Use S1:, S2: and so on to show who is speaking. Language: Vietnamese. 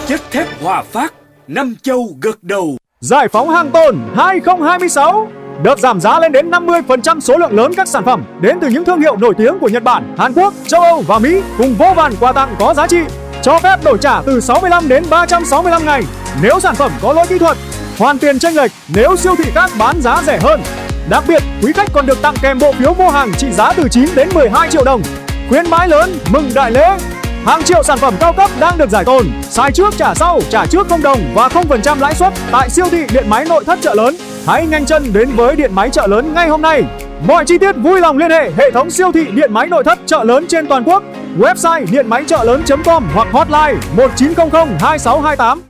S1: chất thép Hòa Phát, năm châu gật đầu.
S2: Giải phóng hàng tồn 2026. Đợt giảm giá lên đến 50% số lượng lớn các sản phẩm đến từ những thương hiệu nổi tiếng của Nhật Bản, Hàn Quốc, châu Âu và Mỹ, cùng vô vàn quà tặng có giá trị. Cho phép đổi trả từ 65 đến 365 ngày nếu sản phẩm có lỗi kỹ thuật, hoàn tiền chênh lệch nếu siêu thị khác bán giá rẻ hơn. Đặc biệt, quý khách còn được tặng kèm bộ phiếu mua hàng trị giá từ 9 đến 12 triệu đồng. Khuyến mãi lớn mừng đại lễ. Hàng triệu sản phẩm cao cấp đang được giải tồn, xài trước trả sau, trả trước không đồng và 0% lãi suất tại siêu thị điện máy nội thất Chợ Lớn. Hãy nhanh chân đến với điện máy Chợ Lớn ngay hôm nay. Mọi chi tiết vui lòng liên hệ hệ thống siêu thị điện máy nội thất Chợ Lớn trên toàn quốc, website điện máy chợ lớn.com hoặc hotline 1900 2628.